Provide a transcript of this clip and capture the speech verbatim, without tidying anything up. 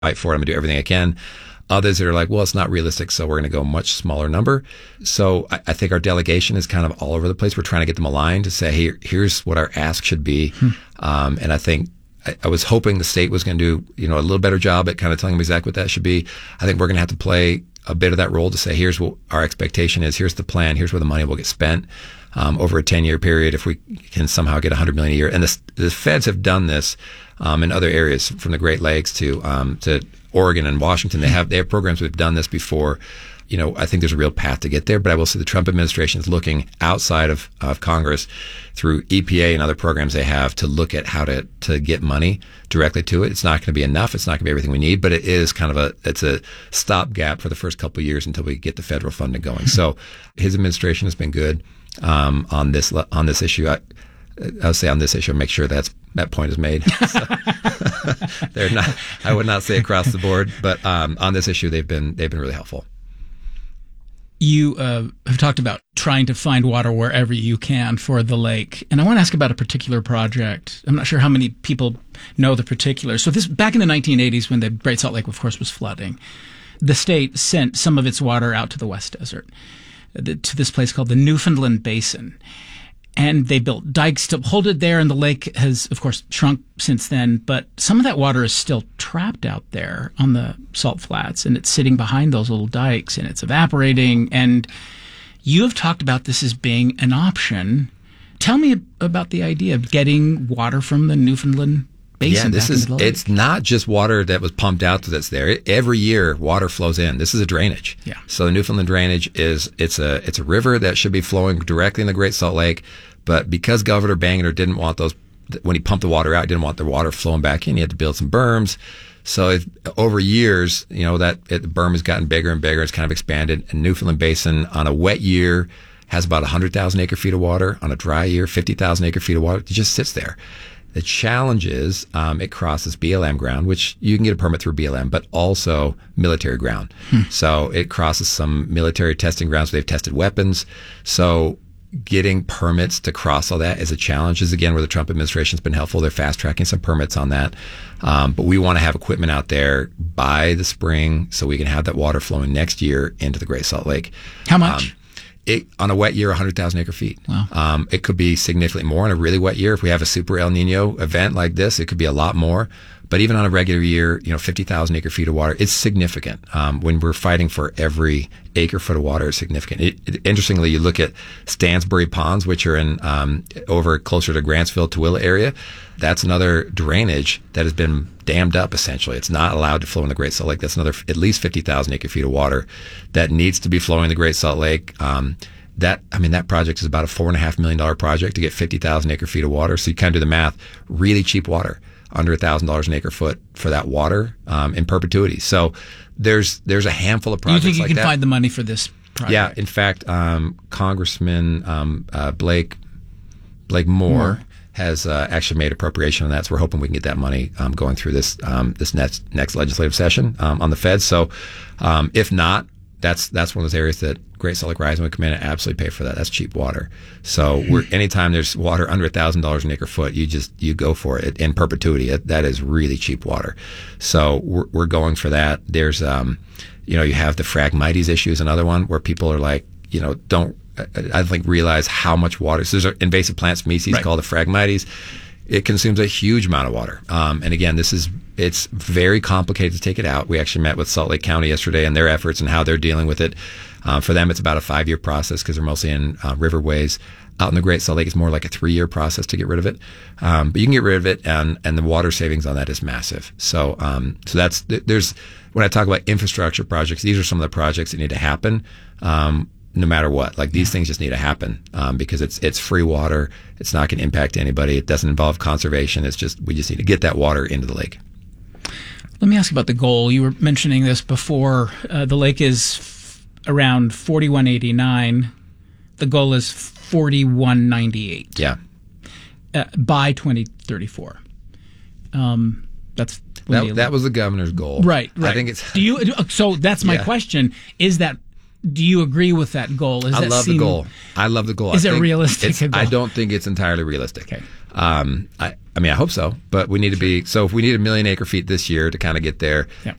fight for it. I'm going to do everything I can. Others that are like, well, it's not realistic, so we're going to go a much smaller number. So I, I think our delegation is kind of all over the place. We're trying to get them aligned to say, hey, here's what our ask should be. Hmm. Um, and I think I, I was hoping the state was going to do, you know, a little better job at kind of telling them exactly what that should be. I think we're going to have to play a bit of that role to say, here's what our expectation is. Here's the plan. Here's where the money will get spent um, over a ten-year period if we can somehow get one hundred million dollars a year. And the, the feds have done this um, in other areas, from the Great Lakes to um, to Oregon and Washington. They have they have programs that have done this before. You know, I think there's a real path to get there, but I will say the Trump administration is looking outside of, of Congress through E P A and other programs they have to look at how to, to get money directly to it. It's not going to be enough. It's not going to be everything we need, but it is kind of a, it's a stopgap for the first couple of years until we get the federal funding going. So his administration has been good, um, on this, on this issue. I, I'll say on this issue, make sure that's, that point is made. So, they're not, I would not say across the board, but, um, on this issue, they've been, they've been really helpful. You uh, have talked about trying to find water wherever you can for the lake. And I want to ask about a particular project. I'm not sure how many people know the particulars. So this, back in the nineteen eighties, when the Great Salt Lake, of course, was flooding, the state sent some of its water out to the West Desert, to this place called the Newfoundland Basin. And they built dikes to hold it there, and the lake has, of course, shrunk since then. But some of that water is still trapped out there on the salt flats, and it's sitting behind those little dikes, and it's evaporating. And you have talked about this as being an option. Tell me about the idea of getting water from the Newfoundland Basin. Yeah, this is, it's not just water that was pumped out that's there. It, every year, water flows in. This is a drainage. Yeah. So the Newfoundland drainage is, it's a, it's a river that should be flowing directly in the Great Salt Lake. But because Governor Bangerter didn't want those, when he pumped the water out, he didn't want the water flowing back in. He had to build some berms. So it, over years, you know, that it, the berm has gotten bigger and bigger. It's kind of expanded. And Newfoundland Basin on a wet year has about one hundred thousand acre feet of water. On a dry year, fifty thousand acre feet of water. It just sits there. The challenge is um, it crosses B L M ground, which you can get a permit through B L M, but also military ground. Hmm. So it crosses some military testing grounds where they've tested weapons. So getting permits to cross all that is a challenge. Is again where the Trump administration has been helpful. They're fast tracking some permits on that. Um, but we want to have equipment out there by the spring so we can have that water flowing next year into the Great Salt Lake. How much? Um, It, on a wet year, one hundred thousand acre feet. Wow. Um, it could be significantly more on a really wet year. If we have a super El Nino event like this, it could be a lot more. But even on a regular year, you know, fifty thousand acre feet of water, it's significant. Um, when we're fighting for every acre foot of water is significant. It, it, interestingly, you look at Stansbury Ponds, which are in um, over closer to Grantsville, Tooele area. That's another drainage that has been dammed up, essentially. It's not allowed to flow in the Great Salt Lake. That's another at least fifty thousand acre feet of water that needs to be flowing in the Great Salt Lake. Um, that, I mean, that project is about a four and a half million dollar project to get fifty thousand acre feet of water. So you kind of do the math, really cheap water, under a thousand dollars an acre foot for that water, um, in perpetuity. So there's, there's a handful of projects like that. You think you can that. find the money for this project? Yeah. In fact, um, Congressman, um, uh, Blake, Blake Moore, Moore. has uh, actually made appropriation on that, so we're hoping we can get that money um, going through this um, this next next legislative session um, on the Fed. So, um, if not, that's that's one of those areas that Great Salt Lake Rising would come in and absolutely pay for that. That's cheap water. So, we're, anytime there's water under a thousand dollars an acre foot, you just you go for it in perpetuity. It, that is really cheap water. So, we're, we're going for that. There's, um, you know, you have the Phragmites issue is another one where people are like, you know, don't. I think realize how much water. So there's an invasive plant species right. called the Phragmites. It consumes a huge amount of water. Um, and again, this is it's very complicated to take it out. We actually met with Salt Lake County yesterday and their efforts and how they're dealing with it. Uh, for them, it's about a five-year process because they're mostly in uh, riverways. Out in the Great Salt Lake, it's more like a three-year process to get rid of it. Um, but you can get rid of it, and and the water savings on that is massive. So um, so that's there's when I talk about infrastructure projects, these are some of the projects that need to happen. Um, no matter what, like these things just need to happen um, because it's it's free water. It's not going to impact anybody. It doesn't involve conservation. It's just we just need to get that water into the lake. Let me ask about the goal. You were mentioning this before. Uh, the lake is f- around forty-one eighty-nine. The goal is forty-one ninety-eight. Yeah. Uh, by twenty thirty-four. Um, that's that, that was the governor's goal, right? Right. I think it's. Do you? So that's my yeah. question. Is that do you agree with that goal? Does I that love seem, the goal. I love the goal. Is I it think realistic? it's- a goal? I don't think it's entirely realistic. Okay. Um, I, I mean, I hope so, but we need to be. So if we need a million acre feet this year to kind of get there, Yeah.